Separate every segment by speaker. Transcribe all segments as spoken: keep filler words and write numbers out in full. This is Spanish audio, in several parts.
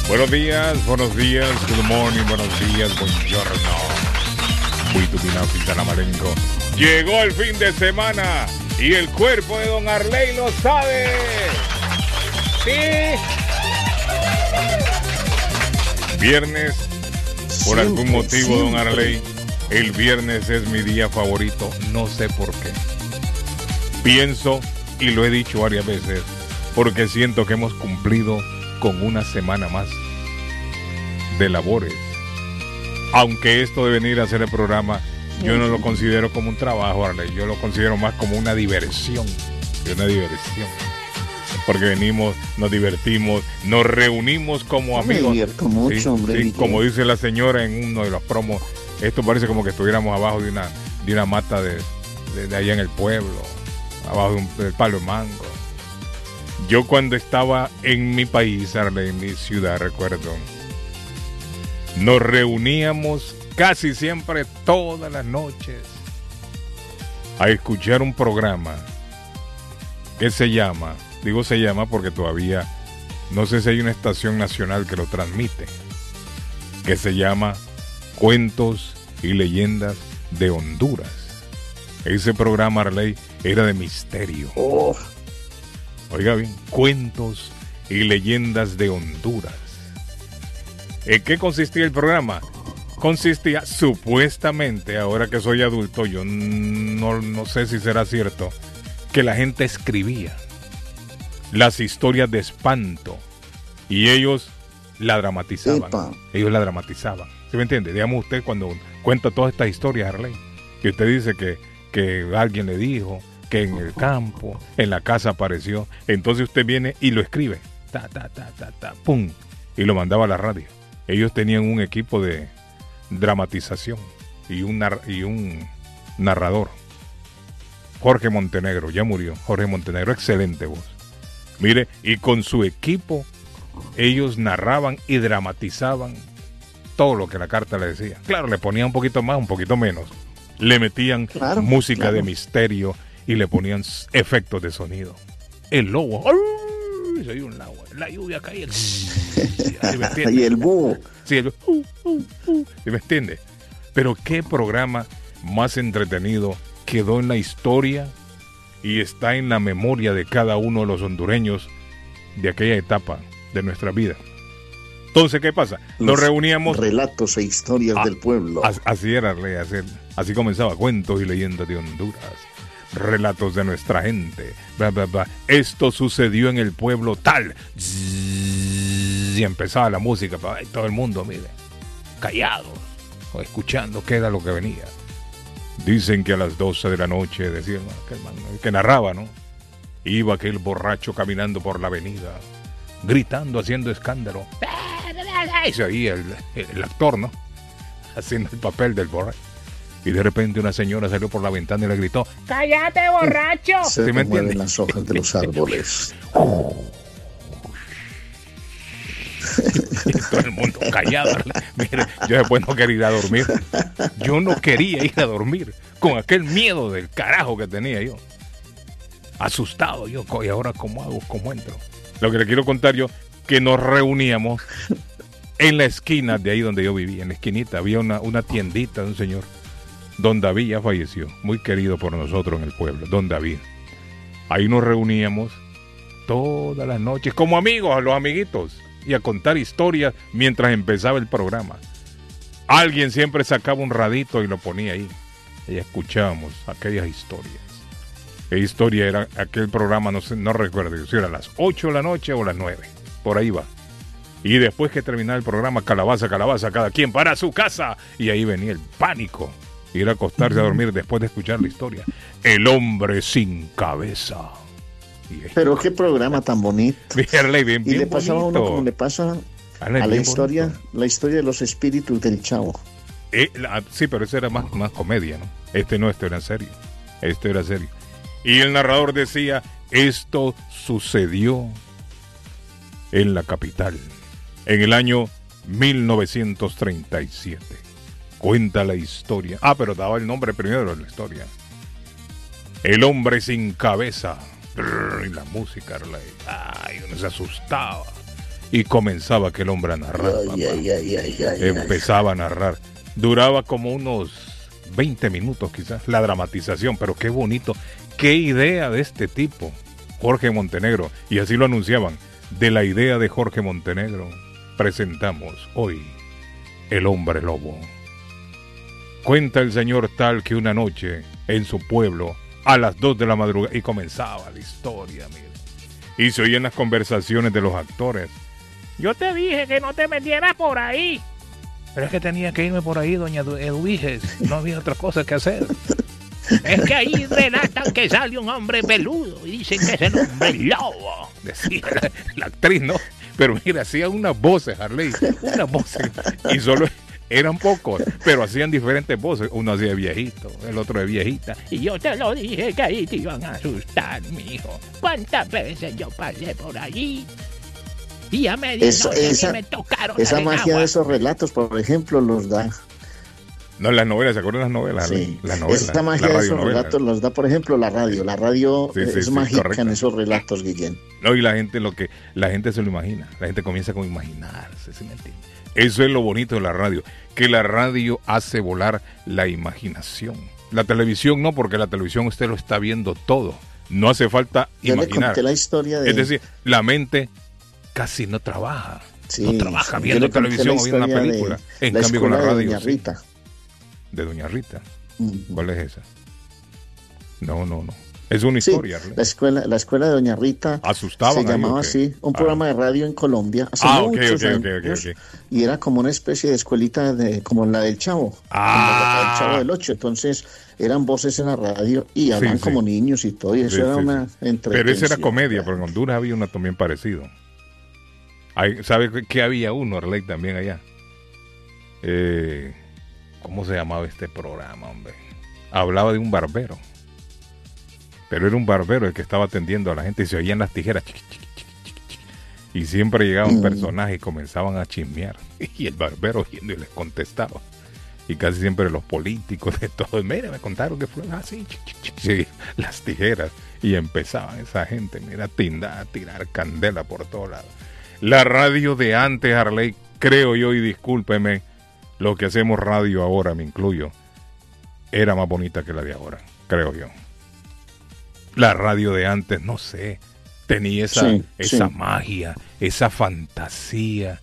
Speaker 1: Buenos días, buenos días, good morning, buenos días, buongiorno. Muy tuminado, Quintana Marenco. Llegó el fin de semana y el cuerpo de don Arley lo sabe. Sí. Viernes, por
Speaker 2: Siempre,
Speaker 1: algún motivo,
Speaker 2: siempre.
Speaker 1: don Arley, el viernes es mi día favorito, no sé por qué. Pienso, y lo he dicho varias veces, porque siento que hemos cumplido con una semana más de labores. Aunque esto de venir a hacer el programa, yo no lo considero como un trabajo, Arley, yo lo considero más como una diversión, una diversión. Porque venimos, nos divertimos, nos reunimos como
Speaker 2: Me
Speaker 1: amigos.
Speaker 2: divierto mucho,
Speaker 1: Sí,
Speaker 2: hombre.
Speaker 1: sí,
Speaker 2: D J.
Speaker 1: como dice la señora en uno de los promos, esto parece como que estuviéramos abajo de una, de una mata de, de, de allá en el pueblo, abajo de un del palo de mango. Yo cuando estaba en mi país, Arley, en mi ciudad, recuerdo, nos reuníamos casi siempre todas las noches a escuchar un programa que se llama, digo se llama porque todavía no sé si hay una estación nacional que lo transmite, que se llama Cuentos y Leyendas de Honduras. Ese programa, Arley, era de misterio.
Speaker 2: Oh,
Speaker 1: Oiga bien, Cuentos y Leyendas de Honduras. ¿En qué consistía el programa? Consistía supuestamente, ahora que soy adulto, yo no, no sé si será cierto, que la gente escribía las historias de espanto y ellos la dramatizaban.
Speaker 2: Epa.
Speaker 1: Ellos la dramatizaban. ¿Sí me entiende? Digamos usted cuando cuenta todas estas historias, Arley, que usted dice que, que alguien le dijo, que en el campo, en la casa apareció, entonces usted viene y lo escribe, ta, ta, ta, ta, ta, pum, y lo mandaba a la radio. Ellos tenían un equipo de dramatización y un, nar- y un narrador. Jorge Montenegro, ya murió, Jorge Montenegro, excelente voz. Mire, y con su equipo, ellos narraban y dramatizaban todo lo que la carta le decía. Claro, le ponían un poquito más, un poquito menos. Le metían
Speaker 2: Claro,
Speaker 1: música
Speaker 2: claro.
Speaker 1: de misterio y le ponían s- efectos de sonido. El lobo, ¡ay! Se oía un lago, la lluvia caía. ¿Sí me entiende?
Speaker 2: y el búho.
Speaker 1: Sí, el, uh, uh, uh, ¿sí me entiende? Pero qué programa más entretenido quedó en la historia y está en la memoria de cada uno de los hondureños de aquella etapa de nuestra vida. Entonces, ¿qué pasa? Nos
Speaker 2: Los
Speaker 1: reuníamos.
Speaker 2: Relatos e historias
Speaker 1: Ah,
Speaker 2: del pueblo.
Speaker 1: As- Así era, Rey, así, así comenzaba, Cuentos y Leyendas de Honduras, relatos de nuestra gente, bla, bla, bla. Esto sucedió en el pueblo tal, y empezaba la música, pa- y todo el mundo, mire, callado, o escuchando qué era lo que venía. Dicen que a las doce de la noche, decían, ¿no? aquel man, el que narraba, ¿no? Iba aquel borracho caminando por la avenida, gritando, haciendo escándalo, y se oía el, el actor, ¿no? Haciendo el papel del borracho. Y de repente una señora salió por la ventana y le gritó, ¡cállate, borracho!
Speaker 2: Se
Speaker 1: ¿Sí me
Speaker 2: mueven
Speaker 1: entiende?
Speaker 2: las hojas de los árboles.
Speaker 1: Y todo el mundo callado. Mire, yo después no quería ir a dormir. Yo no quería ir a dormir con aquel miedo del carajo que tenía yo. Asustado yo, co- y ahora cómo hago, cómo entro. Lo que le quiero contar yo, que nos reuníamos en la esquina de ahí donde yo vivía, en la esquinita, había una, una tiendita de un señor, don David ya falleció, muy querido por nosotros en el pueblo, don David. Ahí nos reuníamos todas las noches, como amigos, los amiguitos, y a contar historias mientras empezaba el programa. Alguien siempre sacaba un radito y lo ponía ahí, y escuchábamos aquellas historias. ¿Qué historia era aquel programa? No sé, no recuerdo si era a las ocho de la noche o las nueve, por ahí va. Y después que terminaba el programa, calabaza, calabaza, cada quien para su casa. Y ahí venía el pánico. Ir a acostarse a dormir después de escuchar la historia. El hombre sin cabeza. Y ahí-
Speaker 2: Pero qué programa tan bonito.
Speaker 1: Mírale, bien,
Speaker 2: Y
Speaker 1: bien
Speaker 2: le pasaba a uno
Speaker 1: bonito.
Speaker 2: como le pasa
Speaker 1: Dale,
Speaker 2: a la
Speaker 1: bien
Speaker 2: historia,
Speaker 1: bonito.
Speaker 2: la historia de los espíritus del Chavo.
Speaker 1: Eh, la- sí, pero ese era más, más comedia, ¿no? Este no, este era en serio. Este era serio. Y el narrador decía, esto sucedió en la capital, en el año mil novecientos treinta y siete. Cuenta la historia. Ah, pero daba el nombre primero de la historia. El hombre sin cabeza. Brrr, y la música, ay, uno se asustaba. Y comenzaba aquel hombre a narrar.
Speaker 2: Ay, ay, ay, ay, ay,
Speaker 1: Empezaba a narrar. Duraba como unos veinte minutos quizás la dramatización, pero qué bonito, qué idea de este tipo, Jorge Montenegro. Y así lo anunciaban. De la idea de Jorge Montenegro presentamos hoy El Hombre Lobo. Cuenta el señor tal que una noche en su pueblo a las dos de la madrugada, y comenzaba la historia, mire. Y se oían las conversaciones de los actores.
Speaker 3: Yo te dije que no te metieras por ahí.
Speaker 1: Pero es que tenía que irme por ahí, doña Eduviges. No había otra cosa que hacer.
Speaker 3: Es que ahí relatan que sale un hombre peludo y dicen que es el hombre lobo.
Speaker 1: Decía la, la actriz, ¿no? Pero mira, hacían unas voces, Harley. Unas voces. Y solo eran pocos, pero hacían diferentes voces. Uno hacía de viejito, el otro de viejita.
Speaker 3: Y yo te lo dije que ahí te iban a asustar, mijo. ¿Cuántas veces yo pasé por allí? Y ya me,
Speaker 2: Eso,
Speaker 3: no,
Speaker 2: esa,
Speaker 3: me tocaron.
Speaker 2: esa magia
Speaker 3: agua.
Speaker 2: de esos relatos, por ejemplo, los da.
Speaker 1: No, las novelas, ¿se acuerdan de las novelas?
Speaker 2: Sí.
Speaker 1: Las novelas.
Speaker 2: Esa magia de esos relatos los da, por ejemplo, la radio. La radio
Speaker 1: sí, sí,
Speaker 2: es
Speaker 1: sí,
Speaker 2: mágica
Speaker 1: correcto.
Speaker 2: en esos relatos, Guillén.
Speaker 1: No, y la gente lo que la gente se lo imagina. La gente comienza con imaginarse, ¿sí me entiende? Eso es lo bonito de la radio, que la radio hace volar la imaginación. La televisión no, porque la televisión usted lo está viendo todo. No hace falta
Speaker 2: Yo
Speaker 1: imaginar.
Speaker 2: le conté la historia de...
Speaker 1: Es decir, la mente casi no trabaja.
Speaker 2: Sí,
Speaker 1: no trabaja
Speaker 2: sí.
Speaker 1: viendo
Speaker 2: Yo le conté
Speaker 1: televisión
Speaker 2: la
Speaker 1: o viendo una
Speaker 2: historia
Speaker 1: película.
Speaker 2: de
Speaker 1: En
Speaker 2: la
Speaker 1: cambio con la
Speaker 2: escuela de
Speaker 1: radio.
Speaker 2: Doña
Speaker 1: sí.
Speaker 2: Rita.
Speaker 1: De Doña Rita.
Speaker 2: Uh-huh.
Speaker 1: ¿Cuál es esa? No, no, no. Es una
Speaker 2: Sí,
Speaker 1: historia.
Speaker 2: la escuela, la escuela de Doña Rita
Speaker 1: ¿Asustaban
Speaker 2: se
Speaker 1: ahí,
Speaker 2: llamaba
Speaker 1: o qué?
Speaker 2: así, un
Speaker 1: Ah.
Speaker 2: programa de radio en Colombia hace
Speaker 1: Ah, ok,
Speaker 2: muchos
Speaker 1: ok, ok,
Speaker 2: años,
Speaker 1: ok, ok.
Speaker 2: y era como una especie de escuelita de, como la del Chavo,
Speaker 1: Ah.
Speaker 2: como la del Chavo del Ocho. Entonces eran voces en la radio y hablaban
Speaker 1: sí.
Speaker 2: como niños y todo, y eso
Speaker 1: Sí,
Speaker 2: era
Speaker 1: sí,
Speaker 2: una
Speaker 1: sí.
Speaker 2: entretención.
Speaker 1: Pero esa era comedia, pero en Honduras había uno también parecido. Hay, ¿sabe qué había uno, Arley, también allá? Eh, ¿Cómo se llamaba este programa, hombre? Hablaba de un barbero. Pero era un barbero el que estaba atendiendo a la gente y se oían las tijeras. Chiqui, chiqui, chiqui, chiqui, chiqui. Y siempre llegaba un
Speaker 2: Mm.
Speaker 1: personaje y comenzaban a chismear. Y el barbero yendo y les contestaba. Y casi siempre los políticos de todo. Mira, me contaron que fue así. Sí, las tijeras. Y empezaban esa gente, mira, a tindar, a tirar candela por todos lados. La radio de antes, Harley, creo yo, y discúlpeme, lo que hacemos radio ahora, me incluyo, era más bonita que la de ahora, creo yo. La radio de antes, no sé, tenía esa,
Speaker 2: Sí,
Speaker 1: esa
Speaker 2: sí.
Speaker 1: magia, esa fantasía.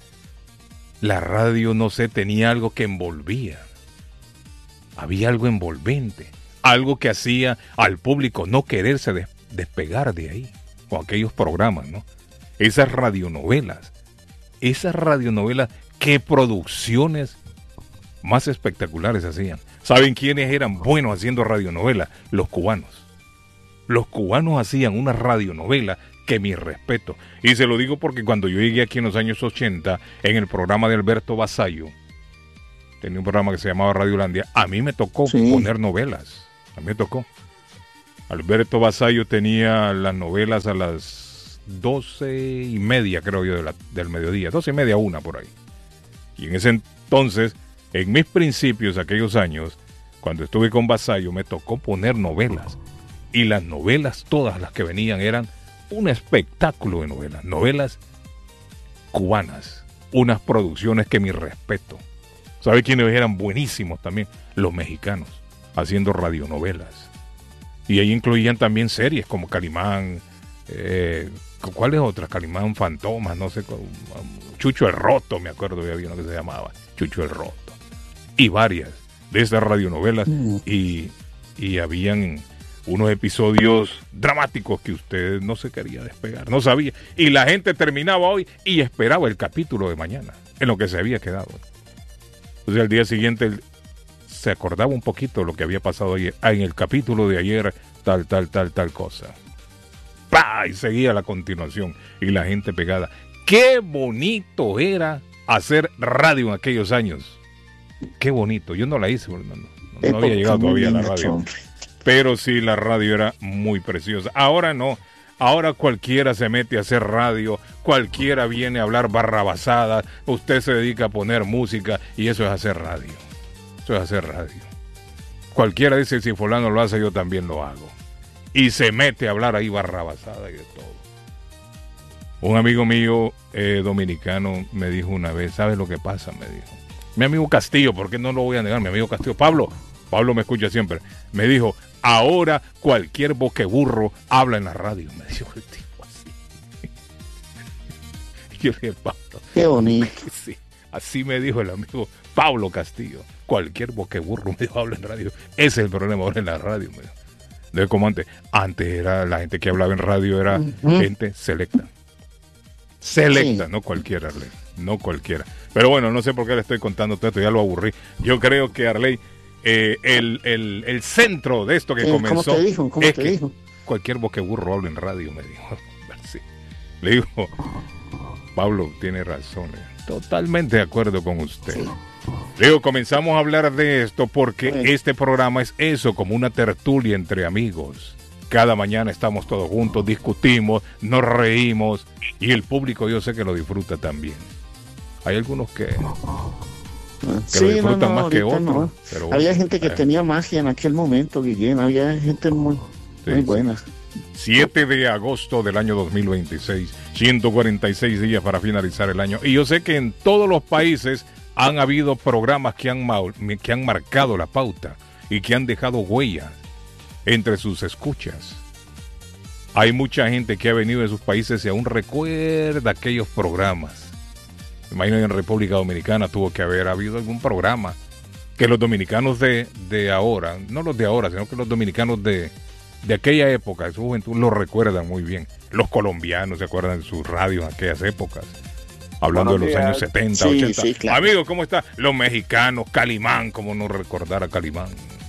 Speaker 1: La radio, no sé, tenía algo que envolvía. Había algo envolvente, algo que hacía al público no quererse des- despegar de ahí, con aquellos programas, ¿no? Esas radionovelas, esas radionovelas, qué producciones más espectaculares hacían. ¿Saben quiénes eran buenos haciendo radionovelas? Los cubanos. Los cubanos hacían una radionovela que mi respeto. Y se lo digo porque cuando yo llegué aquí en los años ochenta, en el programa de Alberto Basayo, tenía un programa que se llamaba Radiolandia, a mí me tocó
Speaker 2: Sí.
Speaker 1: poner novelas. A mí me tocó. Alberto Basayo tenía las novelas a las doce y media, creo yo, de la, del mediodía. Doce y media, una por ahí. Y en ese entonces, en mis principios, aquellos años, cuando estuve con Basayo, me tocó poner novelas. Y las novelas, todas las que venían, eran un espectáculo de novelas. Novelas cubanas. Unas producciones que mi respeto. ¿Sabe quiénes eran buenísimos también? Los mexicanos, haciendo radionovelas. Y ahí incluían también series como Calimán, eh, ¿cuál es otra? Calimán Fantomas, no sé, Chucho el Roto, me acuerdo que había uno que se llamaba, Chucho el Roto. Y varias de esas radionovelas.
Speaker 2: Mm.
Speaker 1: Y, y habían unos episodios dramáticos que usted no se quería despegar, no sabía. Y la gente terminaba hoy y esperaba el capítulo de mañana, en lo que se había quedado. Entonces al día siguiente se acordaba un poquito de lo que había pasado ayer. Ah, en el capítulo de ayer, tal, tal, tal, tal cosa. ¡Pah! Y seguía la continuación. Y la gente pegada. ¡Qué bonito era hacer radio en aquellos años! ¡Qué bonito! Yo no la hice, no, no, no, no había llegado todavía a la radio. Pero sí, la radio era muy preciosa. Ahora no. Ahora cualquiera se mete a hacer radio, cualquiera viene a hablar barrabasadas, usted se dedica a poner música y eso es hacer radio. Eso es hacer radio. Cualquiera dice, si fulano lo hace, yo también lo hago. Y se mete a hablar ahí barrabasada y de todo. Un amigo mío eh, dominicano me dijo una vez, ¿sabes lo que pasa? Me dijo. Mi amigo Castillo, ¿por qué no lo voy a negar? Mi amigo Castillo, Pablo, Pablo me escucha siempre. Me dijo, ahora cualquier boqueburro habla en la radio. Me dijo el tipo así. Y yo le dije, Pablo.
Speaker 2: Qué bonito.
Speaker 1: Sí, así me dijo el amigo Pablo Castillo. Cualquier boqueburro me dijo, habla en radio. Ese es el problema ahora en la radio, me dijo. No es como antes. Antes era la gente que hablaba en radio era uh-huh. gente selecta. Selecta, sí. No cualquiera, Arley. No cualquiera. Pero bueno, no sé por qué le estoy contando todo esto, ya lo aburrí. Yo creo que, Arley, eh, el, el, el centro de esto que eh, comenzó...
Speaker 2: ¿Cómo te dijo? ¿Cómo
Speaker 1: es
Speaker 2: te
Speaker 1: que
Speaker 2: dijo?
Speaker 1: Cualquier boqueburro habla en radio, me dijo. Sí. Le dijo, Pablo tiene razón. Eh. Totalmente de acuerdo con usted. Sí. Le digo, comenzamos a hablar de esto porque sí. este programa es eso, como una tertulia entre amigos. Cada mañana estamos todos juntos, discutimos, nos reímos y el público yo sé que lo disfruta también. Hay algunos que, que
Speaker 2: sí,
Speaker 1: lo disfrutan
Speaker 2: no, no,
Speaker 1: más que otros.
Speaker 2: No.
Speaker 1: Pero,
Speaker 2: había gente que
Speaker 1: eh.
Speaker 2: tenía magia en aquel momento, Guillén. Había gente muy, sí, muy buena.
Speaker 1: siete de agosto del año dos mil veintiséis, ciento cuarenta y seis días para finalizar el año. Y yo sé que en todos los países han habido programas que han, que han marcado la pauta y que han dejado huellas entre sus escuchas. Hay mucha gente que ha venido de sus países y aún recuerda aquellos programas. Me imagino que en República Dominicana tuvo que haber habido algún programa que los dominicanos de, de ahora, no los de ahora, sino que los dominicanos de, de aquella época, de su juventud, lo recuerdan muy bien. Los colombianos se acuerdan de sus radios en aquellas épocas. Hablando Buenos de los días. Años setenta, sí, ochenta. Sí, claro. Amigos, ¿cómo está? Los mexicanos, Calimán, ¿cómo no recordar a Calimán?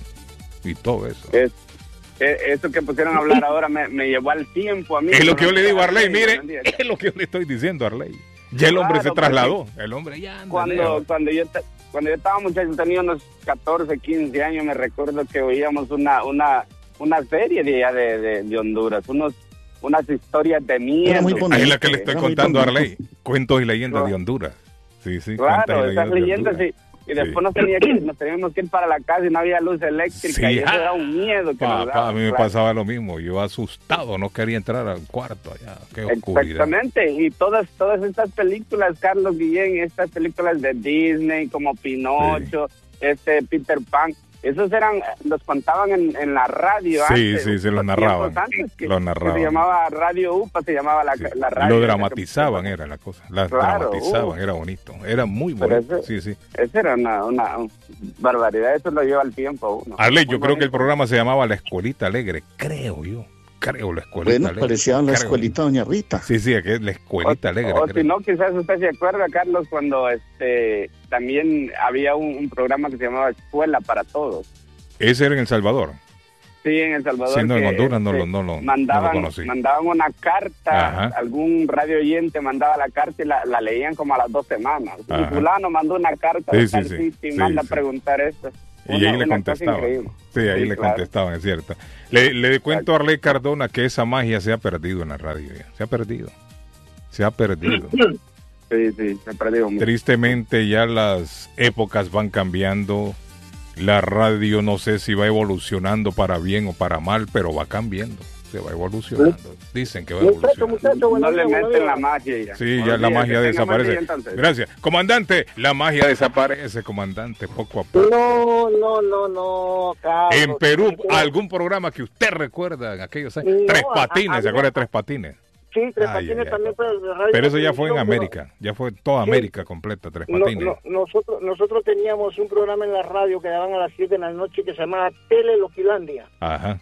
Speaker 1: Y todo eso.
Speaker 4: Es, es, eso que pusieron a hablar ahora me, me llevó al tiempo a mí.
Speaker 1: Es lo que yo le digo a Arley, mire, es lo que yo le estoy diciendo a Arley. Ya el hombre claro, se trasladó, el hombre ya anda
Speaker 4: cuando, cuando yo cuando yo estaba muchacho, tenía unos catorce, quince años, me recuerdo que oíamos una una una serie de allá de, de, de Honduras, unos unas historias de miedo.
Speaker 1: Ahí es la que le estoy contando a Arley, cuentos y leyendas claro. de Honduras. Sí, sí,
Speaker 4: claro, esas leyendas sí. Y después sí. nos, tenía que, nos teníamos que ir para la casa y no había luz eléctrica. Sí, y eso era un miedo que
Speaker 1: pa,
Speaker 4: nos daba.
Speaker 1: Pa, a mí me claro. pasaba lo mismo. Yo asustado, no quería entrar al cuarto allá. Qué oscuridad.
Speaker 4: Exactamente. Y todas todas estas películas, Carlos Guillén, estas películas de Disney como Pinocho, sí. este Peter Pan, esos eran, los contaban en, en la radio
Speaker 1: sí,
Speaker 4: antes.
Speaker 1: Sí, sí, se los narraban.
Speaker 4: Antes que,
Speaker 1: lo narraban.
Speaker 4: Que se llamaba Radio U P A, se llamaba la,
Speaker 1: sí.
Speaker 4: la radio.
Speaker 1: Lo dramatizaban que, era la cosa. La claro, dramatizaban, uh, era bonito. Era muy bonito. Ese, sí, sí.
Speaker 4: Esa era una, una, una barbaridad, eso lo lleva al tiempo uno.
Speaker 1: Arley, yo bonito. Creo que el programa se llamaba La Escuelita Alegre, creo yo. Creo, La Escuelita
Speaker 2: bueno,
Speaker 1: Alegre.
Speaker 2: Parecía La
Speaker 1: creo.
Speaker 2: Escuelita Doña Rita.
Speaker 1: Sí, sí, que es La Escuelita
Speaker 4: o,
Speaker 1: Alegre.
Speaker 4: O si no, quizás usted se acuerda, Carlos, cuando este también había un, un programa que se llamaba Escuela para Todos.
Speaker 1: ¿Ese era en El Salvador?
Speaker 4: Sí, en El Salvador.
Speaker 1: Sí, no, en
Speaker 4: que,
Speaker 1: Honduras no,
Speaker 4: este,
Speaker 1: lo, no, lo,
Speaker 4: mandaban,
Speaker 1: no lo conocí.
Speaker 4: Mandaban una carta,
Speaker 1: Ajá.
Speaker 4: algún radio oyente mandaba la carta y la, la leían como a las dos semanas. Ajá. Y fulano mandó una carta
Speaker 1: sí,
Speaker 4: de
Speaker 1: sí,
Speaker 4: tal
Speaker 1: sí,
Speaker 4: sitio y
Speaker 1: sí,
Speaker 4: manda
Speaker 1: sí.
Speaker 4: a preguntar esto.
Speaker 1: Y
Speaker 4: una,
Speaker 1: ahí le contestaban. Sí, ahí sí, le claro. contestaban, es cierto. Le, le cuento a Arley Cardona que esa magia se ha perdido en la radio. Ya. Se ha perdido. Se ha perdido.
Speaker 4: Sí, sí, se ha perdido mucho.
Speaker 1: Tristemente ya las épocas van cambiando. La radio no sé si va evolucionando para bien o para mal, pero va cambiando. Se va evolucionando. Dicen que va evolucionando.
Speaker 4: Muchacho, muchacho, no le meten la magia ya.
Speaker 1: Sí, ya la magia desaparece. Gracias. Comandante, la magia desaparece, comandante, poco a poco.
Speaker 5: No, no, no, no, Carlos.
Speaker 1: En Perú, ¿algún programa que usted recuerda en aquellos años? No, Tres Patines, ¿se acuerda de Tres Patines?
Speaker 5: Sí, Tres ay, Patines ay, también fue de radio.
Speaker 1: Pero eso ya fue en América, ya fue toda sí. América completa, Tres Patines.
Speaker 5: No, no, nosotros, nosotros teníamos un programa en la radio que daban a las siete de la noche que se llamaba Tele Loquilandia.
Speaker 1: Ajá.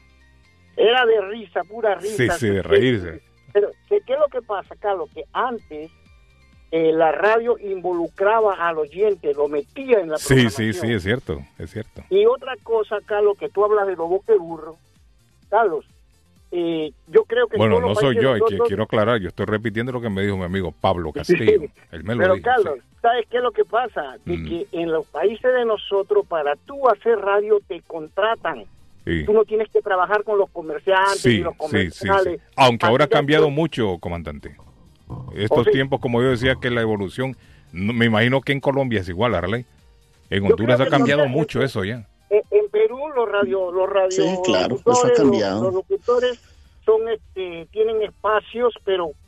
Speaker 5: Era de risa, pura risa.
Speaker 1: Sí, sí, de reírse.
Speaker 5: Pero, ¿qué, qué es lo que pasa, Carlos? Que antes eh, la radio involucraba al oyente, lo metía en la programación.
Speaker 1: Sí, sí, sí, es cierto, es cierto.
Speaker 5: Y otra cosa, Carlos, que tú hablas de los boqueburros, Carlos, eh, yo creo que...
Speaker 1: Bueno, no soy yo, y que, quiero aclarar, yo estoy repitiendo lo que me dijo mi amigo Pablo Castillo. Sí, él me lo
Speaker 5: pero
Speaker 1: dijo,
Speaker 5: Carlos,
Speaker 1: sí.
Speaker 5: ¿sabes qué es lo que pasa? De mm. que en los países de nosotros, para tú hacer radio, te contratan. Sí. Tú no tienes que trabajar con los comerciantes
Speaker 1: sí,
Speaker 5: y los comerciales.
Speaker 1: Sí, sí, sí. Aunque ahora ha cambiado mucho, comandante. Estos tiempos, como yo decía, que la evolución, no, me imagino que en Colombia es igual, Arley. En Honduras ha cambiado mucho
Speaker 5: en,
Speaker 1: eso ya.
Speaker 5: En, en Perú los radio, los radio,
Speaker 2: sí, claro, eso ha cambiado.
Speaker 5: Los, los locutores son, este, tienen espacios, pero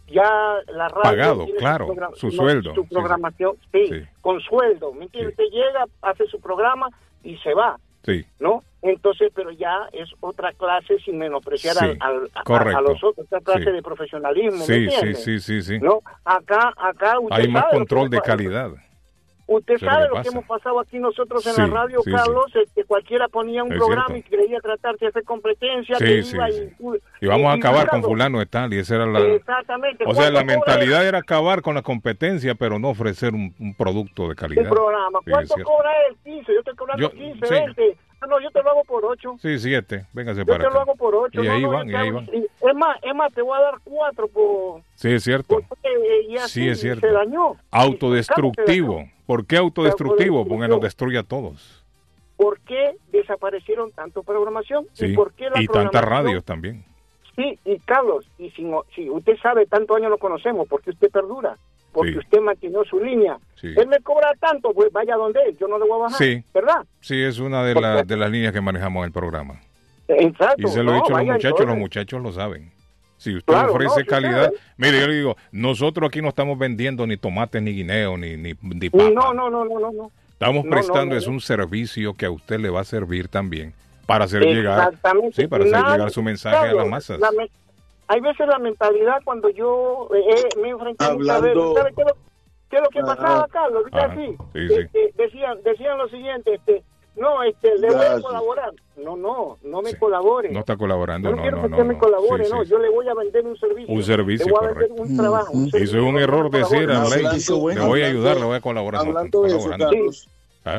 Speaker 5: ya la radio
Speaker 1: pagado,
Speaker 5: tiene
Speaker 1: claro,
Speaker 5: su, programa,
Speaker 1: su
Speaker 5: no,
Speaker 1: sueldo.
Speaker 5: su programación, sí, sí, sí, con sueldo, ¿me entiendes? Sí. Usted llega, hace su programa y se va,
Speaker 1: sí,
Speaker 5: ¿no? Entonces, pero ya es otra clase sin menospreciar
Speaker 1: sí,
Speaker 5: al, al,
Speaker 1: a,
Speaker 5: a los otros, otra clase
Speaker 1: sí.
Speaker 5: de profesionalismo,
Speaker 1: sí,
Speaker 5: ¿me entiendes?
Speaker 1: Sí, sí, sí, sí.
Speaker 5: ¿No? Acá, acá usted
Speaker 1: hay más
Speaker 5: sabe
Speaker 1: control de
Speaker 5: pasa.
Speaker 1: calidad.
Speaker 5: Usted
Speaker 1: Pero
Speaker 5: sabe
Speaker 1: ¿qué
Speaker 5: lo
Speaker 1: pasa?
Speaker 5: que hemos pasado aquí nosotros en
Speaker 1: Sí,
Speaker 5: la radio,
Speaker 1: sí,
Speaker 5: Carlos,
Speaker 1: sí.
Speaker 5: Es que cualquiera ponía un
Speaker 1: Es
Speaker 5: programa
Speaker 1: cierto.
Speaker 5: y creía tratarse de hacer competencia,
Speaker 1: Sí,
Speaker 5: que
Speaker 1: sí,
Speaker 5: iba
Speaker 1: sí.
Speaker 5: y,
Speaker 1: Y vamos a
Speaker 5: y- y
Speaker 1: acabar con
Speaker 5: Carlos,
Speaker 1: fulano de tal, y esa era la...
Speaker 5: Exactamente.
Speaker 1: O sea, la
Speaker 5: ¿Cuánto cobra
Speaker 1: mentalidad
Speaker 5: él?
Speaker 1: era acabar con la competencia, pero no ofrecer un, un producto de calidad.
Speaker 5: Un programa.
Speaker 1: Sí,
Speaker 5: ¿Cuánto
Speaker 1: es cierto.
Speaker 5: cobra él? quince, yo estoy cobrando
Speaker 1: Yo-
Speaker 5: quince,
Speaker 1: sí.
Speaker 5: veinte. Ah, no, yo te lo hago por ocho.
Speaker 1: Sí, siete, véngase
Speaker 5: Yo
Speaker 1: para
Speaker 5: te lo
Speaker 1: acá.
Speaker 5: hago por ocho.
Speaker 1: Y
Speaker 5: no,
Speaker 1: ahí
Speaker 5: no,
Speaker 1: van,
Speaker 5: yo
Speaker 1: y
Speaker 5: te
Speaker 1: ahí
Speaker 5: hago-
Speaker 1: van.
Speaker 5: y- Es más, es más, te voy a dar cuatro por...
Speaker 1: Sí, es cierto.
Speaker 5: por eh, y así
Speaker 1: Sí, es cierto.
Speaker 5: se dañó.
Speaker 1: Autodestructivo. ¿Por qué autodestructivo? Porque nos destruye a todos.
Speaker 5: ¿Por qué desaparecieron tanto programación?
Speaker 1: Sí.
Speaker 5: ¿Y por qué la
Speaker 1: Y tantas
Speaker 5: programación?
Speaker 1: radios también.
Speaker 5: Sí, y Carlos, y si, no- si usted sabe, tantos años lo conocemos, porque usted perdura, porque
Speaker 1: Sí.
Speaker 5: usted mantiene su línea.
Speaker 1: Sí.
Speaker 5: Él me cobra tanto, pues vaya donde él, yo no le voy a bajar,
Speaker 1: Sí.
Speaker 5: ¿verdad?
Speaker 1: Sí, es una de,
Speaker 5: Porque-
Speaker 1: la- de las líneas que manejamos en el programa.
Speaker 5: Exacto.
Speaker 1: Y se lo he
Speaker 5: no,
Speaker 1: dicho a los
Speaker 5: vaya,
Speaker 1: muchachos,
Speaker 5: entonces,
Speaker 1: los muchachos lo saben. Si usted
Speaker 5: Claro,
Speaker 1: ofrece
Speaker 5: no, sí
Speaker 1: calidad,
Speaker 5: sabe.
Speaker 1: mire, yo le digo, nosotros aquí no estamos vendiendo ni tomates, ni guineo, ni, ni, ni papa.
Speaker 5: No, no, no, no, no, no.
Speaker 1: Estamos
Speaker 5: no,
Speaker 1: prestando
Speaker 5: no,
Speaker 1: es
Speaker 5: no.
Speaker 1: un servicio que a usted le va a servir también para hacer llegar,
Speaker 5: Exactamente.
Speaker 1: sí, para hacer
Speaker 5: Nadie-
Speaker 1: llegar su mensaje a
Speaker 5: Carlos,
Speaker 1: las masas.
Speaker 5: la me- hay veces la mentalidad cuando yo eh, me enfrenté a muchas veces,
Speaker 2: Hablando-
Speaker 5: ¿sabe qué es lo, qué es lo que
Speaker 2: Ajá.
Speaker 5: pasaba, Carlos? Dice
Speaker 1: Ajá.
Speaker 5: así,
Speaker 1: Sí, sí.
Speaker 5: este, decían, decían lo siguiente, este, no, este, le voy a
Speaker 2: Gracias.
Speaker 5: colaborar. No, no, no me
Speaker 1: Sí.
Speaker 5: colabore.
Speaker 1: No está colaborando,
Speaker 5: Yo no,
Speaker 1: no,
Speaker 5: quiero
Speaker 1: no,
Speaker 5: que
Speaker 1: no.
Speaker 5: usted me
Speaker 1: no.
Speaker 5: colabore,
Speaker 1: Sí,
Speaker 5: no,
Speaker 1: sí.
Speaker 5: yo le voy a vender un servicio.
Speaker 1: Un servicio,
Speaker 5: le voy a vender
Speaker 1: correcto.
Speaker 5: un trabajo. un
Speaker 2: Ujú.
Speaker 5: servicio,
Speaker 1: Eso es un
Speaker 5: no
Speaker 1: error
Speaker 5: me colabore.
Speaker 1: decir,
Speaker 2: Hablando-
Speaker 1: Arley,
Speaker 2: Servicio bueno.
Speaker 1: le voy a
Speaker 2: Hablando-
Speaker 1: ayudar, le voy a colaborar. no,
Speaker 2: Hablando de eso,
Speaker 1: colaborando.
Speaker 2: Carlos,
Speaker 1: ¿Ah?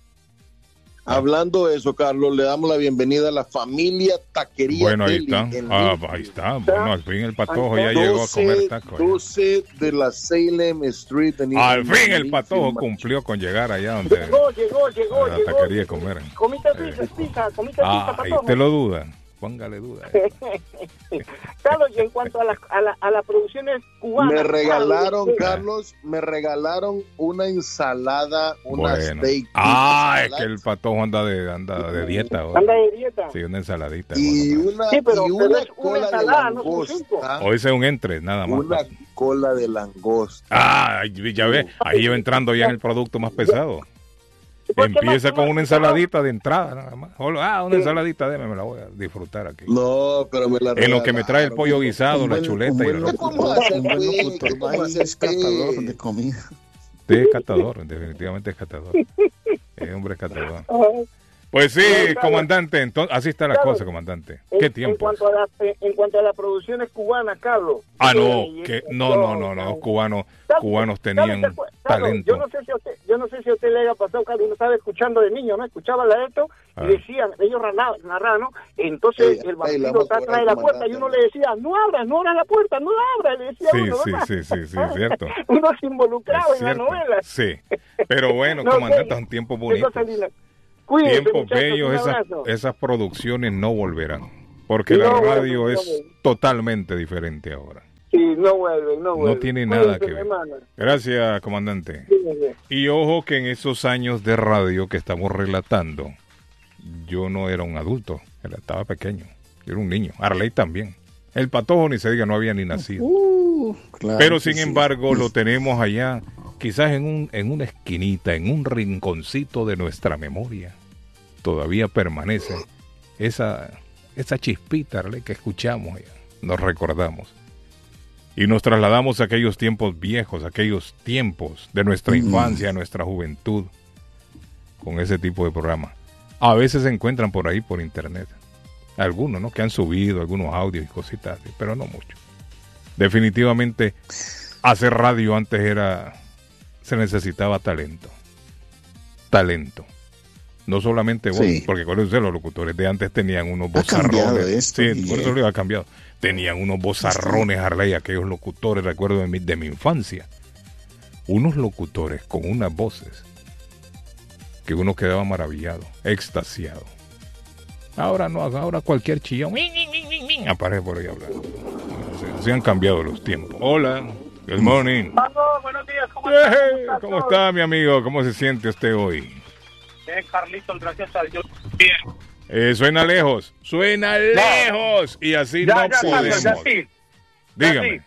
Speaker 2: hablando de eso, Carlos, le damos la bienvenida a la familia Taquería
Speaker 1: Bueno, ahí
Speaker 2: Deli
Speaker 1: está.
Speaker 2: en
Speaker 1: Ah,
Speaker 2: Linfield.
Speaker 1: ahí está. Bueno, al fin el patojo ya
Speaker 5: doce,
Speaker 1: llegó a comer tacos.
Speaker 2: doce de la Salem Street. En
Speaker 1: Al
Speaker 2: en
Speaker 1: fin el
Speaker 2: Linfield,
Speaker 1: patojo
Speaker 2: ma-
Speaker 1: cumplió con llegar allá donde
Speaker 5: Llegó, llegó, llegó,
Speaker 1: a la
Speaker 5: llegó.
Speaker 1: taquería a comer.
Speaker 5: Comiste pizza, pizza, comiste
Speaker 1: Ah,
Speaker 5: pizza,
Speaker 1: y
Speaker 5: patojo.
Speaker 1: usted lo duda. Póngale duda.
Speaker 5: Carlos, y en cuanto a las a la, a las producciones cubanas.
Speaker 2: Me regalaron,
Speaker 5: Carlos,
Speaker 2: Carlos, me regalaron una ensalada, una
Speaker 1: Bueno.
Speaker 2: steak.
Speaker 1: Ah, es
Speaker 2: salad
Speaker 1: que el patojo anda de, anda de dieta ahora.
Speaker 5: Anda de dieta.
Speaker 1: Sí, una ensaladita.
Speaker 2: Y
Speaker 1: bueno,
Speaker 2: una,
Speaker 5: Sí, pero-
Speaker 2: y
Speaker 5: pero
Speaker 2: una
Speaker 5: es una
Speaker 2: cola de
Speaker 5: ensalada, no son cinco.
Speaker 2: langosta.
Speaker 1: Hoy es un entre, nada más.
Speaker 2: Una cola de langosta.
Speaker 1: Ah, ya ve, ahí va entrando ya en el producto más pesado.
Speaker 5: ¿Por qué
Speaker 1: Empieza
Speaker 5: más-
Speaker 1: con
Speaker 5: más-
Speaker 1: una ensaladita de entrada, nada más. Hola, Ah, una ensaladita, déme, me la voy a disfrutar aquí.
Speaker 2: No, pero me la
Speaker 1: En lo que me trae el
Speaker 2: regalaron.
Speaker 1: pollo guisado,
Speaker 2: Un
Speaker 1: la
Speaker 2: buen-
Speaker 1: chuleta
Speaker 2: un
Speaker 1: y
Speaker 2: buen
Speaker 1: la...
Speaker 2: locutor,
Speaker 1: ¿Cómo
Speaker 2: un
Speaker 1: hace,
Speaker 2: buen
Speaker 1: güey?
Speaker 2: locutor,
Speaker 1: ¿Cómo
Speaker 2: va a
Speaker 1: hace?
Speaker 2: ser
Speaker 1: Es catador
Speaker 2: de comida.
Speaker 1: Usted es catador, definitivamente es catador. Es hombre catador. Pues sí, comandante, entonces, así está la
Speaker 5: Claro.
Speaker 1: cosa, comandante.
Speaker 5: En,
Speaker 1: ¿Qué
Speaker 5: en
Speaker 1: tiempo?
Speaker 5: cuanto a las eh, en cuanto a las producciones cubanas, Carlos.
Speaker 1: Ah, no,
Speaker 5: eh,
Speaker 1: que
Speaker 5: eh,
Speaker 1: no, no, no, no, los cubanos,
Speaker 5: Carlos,
Speaker 1: cubanos
Speaker 5: Carlos,
Speaker 1: tenían
Speaker 5: ¿te acuer- Carlos,
Speaker 1: talento.
Speaker 5: Yo no sé si a usted, yo no sé si a usted le haya pasado, Carlos, uno estaba escuchando de niño, ¿no? Escuchaba la esto
Speaker 1: Ah.
Speaker 5: y decían, ellos narraban, narraban, ¿no? Entonces
Speaker 2: Ey,
Speaker 5: el
Speaker 2: ey, la
Speaker 5: vampiro
Speaker 2: voz
Speaker 5: está
Speaker 2: por
Speaker 5: atrás
Speaker 2: ahí,
Speaker 5: de la puerta y
Speaker 2: comandante.
Speaker 5: uno le decía, no abras, no abras la puerta, no la abras, le decía
Speaker 1: Sí,
Speaker 5: uno,
Speaker 1: sí,
Speaker 5: ¿verdad?
Speaker 1: sí, sí, sí, es cierto.
Speaker 5: Uno se involucraba
Speaker 1: Es
Speaker 5: en la
Speaker 1: cierto.
Speaker 5: novela.
Speaker 1: Sí, pero bueno,
Speaker 5: No,
Speaker 1: comandante,
Speaker 5: ¿qué?
Speaker 1: son tiempos
Speaker 5: Qué
Speaker 1: bonitos.
Speaker 5: cosa linda. Cuídense,
Speaker 1: Tiempos
Speaker 5: muchachos,
Speaker 1: bellos,
Speaker 5: un
Speaker 1: esas,
Speaker 5: abrazo.
Speaker 1: esas producciones no volverán, porque
Speaker 5: No
Speaker 1: la
Speaker 5: vuelven,
Speaker 1: radio
Speaker 5: no
Speaker 1: es
Speaker 5: vuelven.
Speaker 1: totalmente diferente ahora.
Speaker 5: Sí, no vuelven, no vuelven.
Speaker 1: No tiene nada
Speaker 5: Cuídense,
Speaker 1: que ver.
Speaker 5: hermano.
Speaker 1: Gracias, comandante.
Speaker 5: Cuídense.
Speaker 1: Y ojo que en esos años de radio que estamos relatando, yo no era un adulto, era- estaba pequeño, yo era un niño, Arley también. El patojo ni se diga, no había ni nacido.
Speaker 2: Uh, claro
Speaker 1: Pero
Speaker 2: que
Speaker 1: sin
Speaker 2: sí.
Speaker 1: embargo lo tenemos allá, quizás en, un, en una esquinita, en un rinconcito de nuestra memoria. Todavía permanece esa, esa chispita, Arley, que escuchamos allá, nos recordamos. Y nos trasladamos a aquellos tiempos viejos, aquellos tiempos de nuestra
Speaker 2: Mm.
Speaker 1: infancia, nuestra juventud, con ese tipo de programa. A veces se encuentran por ahí por internet. Algunos, ¿no? Que han subido algunos audios y cositas así, pero no mucho. Definitivamente, hacer radio antes era... se necesitaba talento. Talento. No solamente voz,
Speaker 2: Sí.
Speaker 1: porque acuérdense, los locutores de antes tenían unos
Speaker 2: Ha cambiado
Speaker 1: bozarrones.
Speaker 2: esto,
Speaker 1: Sí,
Speaker 2: Guille.
Speaker 1: por eso lo ha cambiado. Tenían unos bozarrones, Arley, aquellos locutores, recuerdo de mi, de mi infancia. Unos locutores con unas voces que uno quedaba maravillado, extasiado. Ahora no, ahora cualquier chillón aparece por ahí hablando. Se, se han cambiado los tiempos. Hola, good morning.
Speaker 5: Vamos, buenos días, ¿cómo
Speaker 1: Hey,
Speaker 5: estás?
Speaker 1: ¿cómo está, mi amigo? ¿Cómo se siente usted hoy?
Speaker 5: Bien, Carlitos, gracias a Dios. Bien.
Speaker 1: Eh, suena lejos, suena lejos y así
Speaker 5: Ya,
Speaker 1: no
Speaker 5: ya,
Speaker 1: podemos.
Speaker 5: Carlos, ya sí.
Speaker 1: Dígame.
Speaker 5: Ya